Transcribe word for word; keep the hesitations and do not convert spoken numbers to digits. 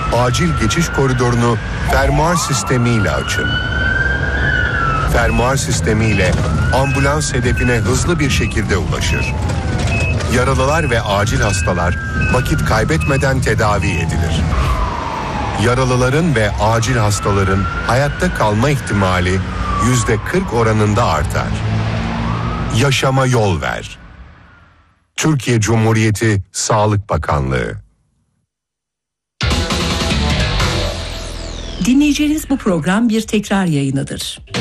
acil geçiş koridorunu fermuar sistemiyle açın. Fermuar sistemiyle ambulans hedefine hızlı bir şekilde ulaşır. Yaralılar ve acil hastalar vakit kaybetmeden tedavi edilir. Yaralıların ve acil hastaların hayatta kalma ihtimali yüzde kırk oranında artar. Yaşama yol ver. Türkiye Cumhuriyeti Sağlık Bakanlığı. Dinleyeceğiniz bu program bir tekrar yayınıdır.